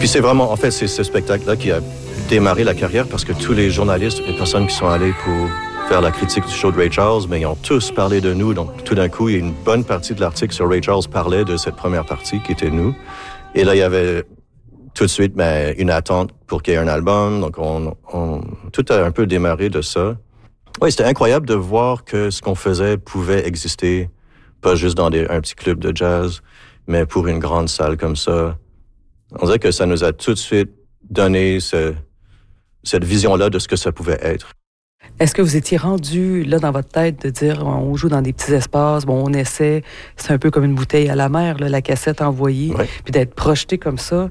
Puis c'est vraiment, en fait, c'est ce spectacle-là qui a démarré la carrière parce que tous les journalistes, les personnes qui sont allées pour faire la critique du show de Ray Charles, mais ils ont tous parlé de nous. Donc, tout d'un coup, il y a une bonne partie de l'article sur Ray Charles parlait de cette première partie qui était nous. Et là, il y avait tout de suite une attente pour qu'il y ait un album. Donc, tout a un peu démarré de ça. Oui, c'était incroyable de voir que ce qu'on faisait pouvait exister, pas juste dans un petit club de jazz, mais pour une grande salle comme ça. On dirait que ça nous a tout de suite donné cette vision-là de ce que ça pouvait être. Est-ce que vous étiez rendu, là, dans votre tête, de dire, on joue dans des petits espaces, bon, on essaie, c'est un peu comme une bouteille à la mer, là, la cassette envoyée, oui. Puis d'être projeté comme ça,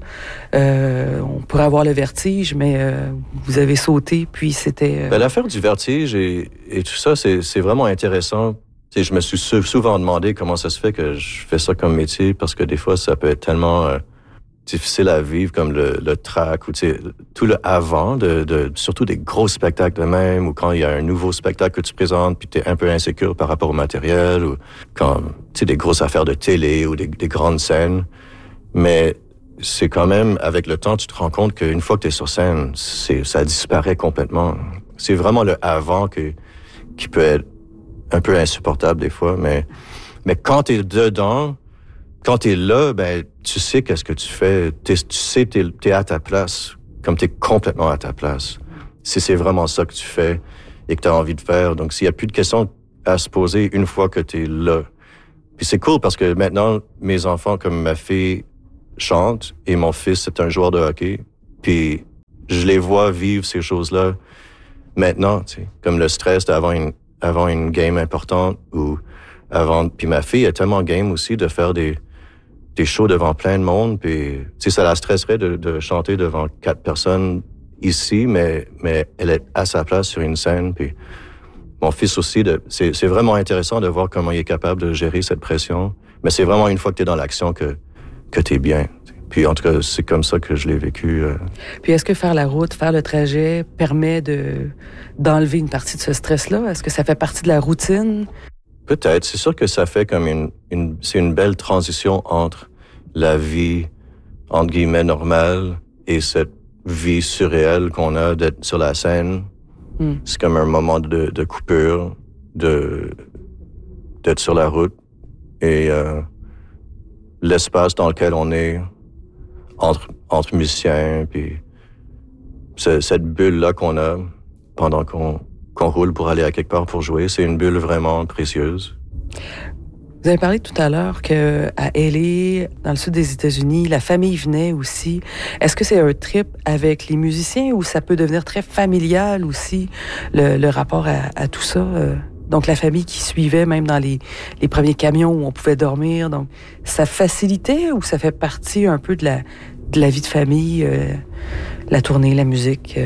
on pourrait avoir le vertige, mais vous avez sauté, puis c'était... L'affaire du vertige et tout ça, c'est vraiment intéressant. Je me suis souvent demandé comment ça se fait que je fais ça comme métier, parce que des fois, ça peut être tellement... difficile à vivre, comme le track ou tout le avant surtout des gros spectacles de même, ou quand il y a un nouveau spectacle que tu présentes puis tu es un peu insécure par rapport au matériel, ou quand des grosses affaires de télé ou des grandes scènes. Mais c'est quand même, avec le temps, tu te rends compte qu'une fois que tu es sur scène, ça disparaît complètement. C'est vraiment le avant qui peut être un peu insupportable des fois, mais quand tu es dedans, quand t'es là, tu sais qu'est-ce que tu fais. Tu sais, t'es à ta place, comme t'es complètement à ta place. Si c'est vraiment ça que tu fais et que t'as envie de faire. Donc, s'il y a plus de questions à se poser une fois que t'es là. Puis c'est cool parce que maintenant, mes enfants, comme ma fille, chantent et mon fils est un joueur de hockey. Puis je les vois vivre ces choses-là maintenant, comme le stress d'avant une game importante ou avant. Puis ma fille est tellement game aussi de faire des shows devant plein de monde, puis ça la stresserait de chanter devant 4 personnes ici, mais elle est à sa place sur une scène, puis mon fils aussi, c'est vraiment intéressant de voir comment il est capable de gérer cette pression, mais c'est vraiment une fois que tu es dans l'action que tu es bien. Puis en tout cas, c'est comme ça que je l'ai vécu. Puis est-ce que faire la route, faire le trajet permet d'enlever une partie de ce stress-là? Est-ce que ça fait partie de la routine? Peut-être. C'est sûr que ça fait comme c'est une belle transition entre la vie, entre guillemets, normale et cette vie surréelle qu'on a d'être sur la scène. C'est comme un moment de coupure, d'être sur la route et l'espace dans lequel on est entre musiciens, puis cette bulle-là qu'on a pendant qu'on roule pour aller à quelque part pour jouer, c'est une bulle vraiment précieuse. Vous avez parlé tout à l'heure qu'à LA, dans le sud des États-Unis, la famille venait aussi. Est-ce que c'est un trip avec les musiciens ou ça peut devenir très familial aussi, le rapport à tout ça? Donc, la famille qui suivait même dans les premiers camions où on pouvait dormir. Donc, ça facilitait ou ça fait partie un peu de la vie de famille, la tournée, la musique?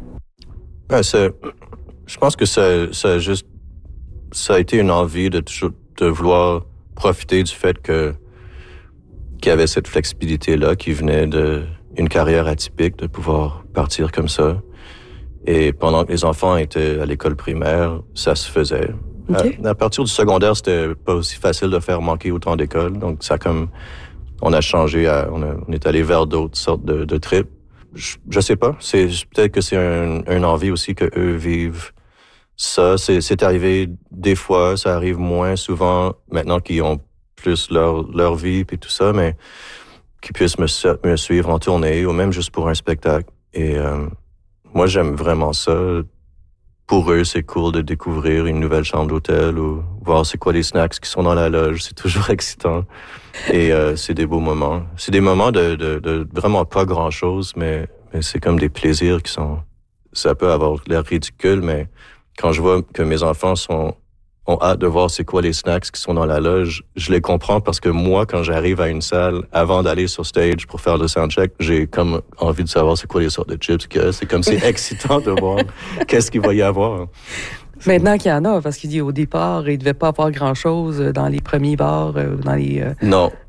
Je pense que ça a été une envie de vouloir profiter du fait qu'il y avait cette flexibilité-là qui venait d'une carrière atypique, de pouvoir partir comme ça. Et pendant que les enfants étaient à l'école primaire, ça se faisait. Okay. À partir du secondaire, c'était pas aussi facile de faire manquer autant d'écoles. Donc, on a changé, on est allé vers d'autres sortes de trips. Je sais pas. Peut-être que c'est une envie aussi que eux vivent ça. C'est arrivé des fois, ça arrive moins souvent maintenant qu'ils ont plus leur vie puis tout ça, mais qu'ils puissent me suivre en tournée ou même juste pour un spectacle. Et moi, j'aime vraiment ça. Pour eux, c'est cool de découvrir une nouvelle chambre d'hôtel ou voir c'est quoi les snacks qui sont dans la loge. C'est toujours excitant. Et c'est des beaux moments. C'est des moments de vraiment pas grand-chose, mais c'est comme des plaisirs qui sont... Ça peut avoir l'air ridicule, mais quand je vois que mes enfants ont hâte de voir c'est quoi les snacks qui sont dans la loge, je les comprends parce que moi, quand j'arrive à une salle, avant d'aller sur stage pour faire le soundcheck, j'ai comme envie de savoir c'est quoi les sortes de chips qu'il y a. C'est comme c'est excitant de voir qu'est-ce qu'il va y avoir. Maintenant qu'il y en a, parce qu'il dit au départ, il ne devait pas avoir grand-chose dans les premiers bars, dans les... Non.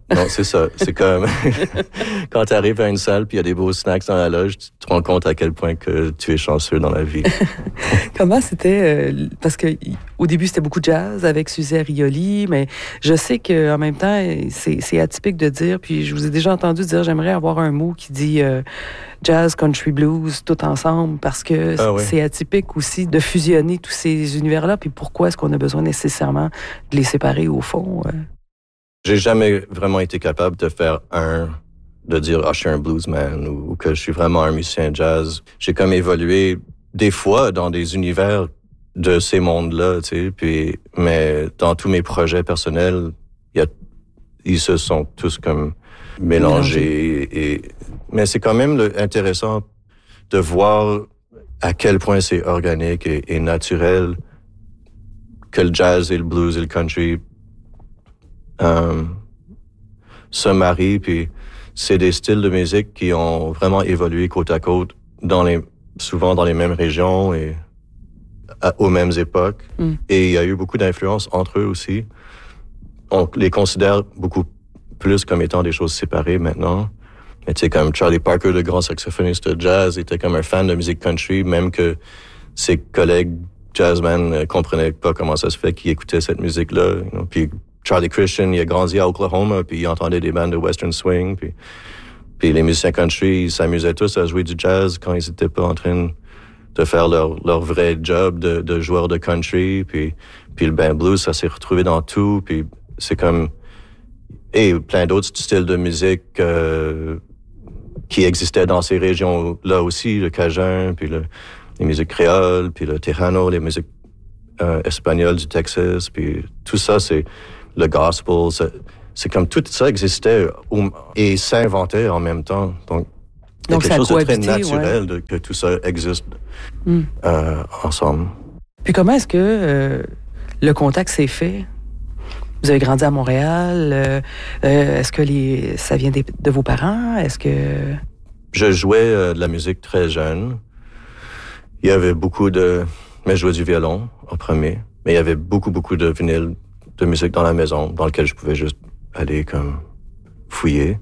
Non, c'est ça. C'est comme quand tu arrives à une salle puis il y a des beaux snacks dans la loge, tu te rends compte à quel point que tu es chanceux dans la vie. Comment c'était parce que au début c'était beaucoup de jazz avec Suzy Arioli, mais je sais que en même temps c'est atypique de dire. Puis je vous ai déjà entendu dire j'aimerais avoir un mot qui dit jazz, country, blues tout ensemble parce que c'est atypique aussi de fusionner tous ces univers-là. Puis pourquoi est-ce qu'on a besoin nécessairement de les séparer au fond? J'ai jamais vraiment été capable de faire de dire je suis un bluesman ou que je suis vraiment un musicien jazz. J'ai comme évolué des fois dans des univers de ces mondes-là, tu sais, mais dans tous mes projets personnels, ils se sont tous comme mélangés. Mais c'est quand même intéressant de voir à quel point c'est organique et naturel que le jazz et le blues et le country se marient, puis c'est des styles de musique qui ont vraiment évolué côte à côte, souvent dans les mêmes régions et aux mêmes époques. Et il y a eu beaucoup d'influences entre eux aussi. On les considère beaucoup plus comme étant des choses séparées maintenant. Mais tu sais, comme Charlie Parker, le grand saxophoniste de jazz, était comme un fan de musique country, même que ses collègues jazzmen comprenaient pas comment ça se fait qu'il écoutait cette musique-là. Puis Charlie Christian, il a grandi à Oklahoma, puis il entendait des bandes de western swing, puis les musiciens country, ils s'amusaient tous à jouer du jazz quand ils étaient pas en train de faire leur vrai job de joueur de country, puis le blues, ça s'est retrouvé dans tout, puis c'est comme et plein d'autres styles de musique qui existaient dans ces régions-là aussi, le cajun, puis les musiques créoles, puis le tejano, les musiques espagnoles du Texas, puis tout ça, c'est le gospel, c'est comme tout ça existait et s'inventait en même temps. Donc il y a quelque chose de très naturel que tout ça existe ensemble. Puis comment est-ce que le contact s'est fait? Vous avez grandi à Montréal. Est-ce que ça vient de vos parents? Est-ce que... Je jouais de la musique très jeune. Il y avait mais je jouais du violon en premier. Mais il y avait beaucoup de vinyles de musique dans la maison, dans lequel je pouvais juste aller comme fouiller.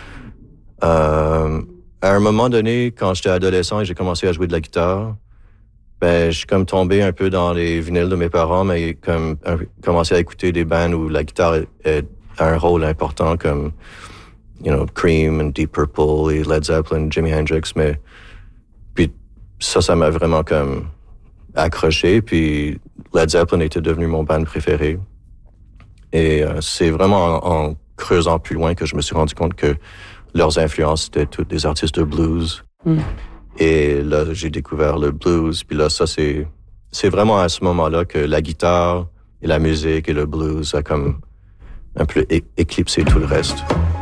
À un moment donné, quand j'étais adolescent et j'ai commencé à jouer de la guitare, je suis comme tombé un peu dans les vinyles de mes parents, mais comme commencé à écouter des bands où la guitare a un rôle important, comme Cream and Deep Purple et Led Zeppelin, Jimi Hendrix, mais puis ça m'a vraiment comme accroché, puis Led Zeppelin était devenu mon band préféré. Et c'est vraiment en creusant plus loin que je me suis rendu compte que leurs influences étaient toutes des artistes de blues. Et là, j'ai découvert le blues. Puis là, ça, c'est vraiment à ce moment-là que la guitare et la musique et le blues a comme un peu éclipsé tout le reste.